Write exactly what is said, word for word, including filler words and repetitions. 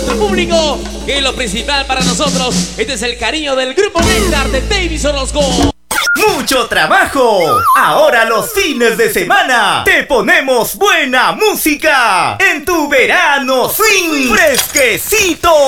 nuestro público, que es lo principal para nosotros. Este es el cariño del Grupo Néctar de Davis Orozco. ¡Mucho trabajo! Ahora los fines de semana te ponemos buena música en tu verano swing fresquecito.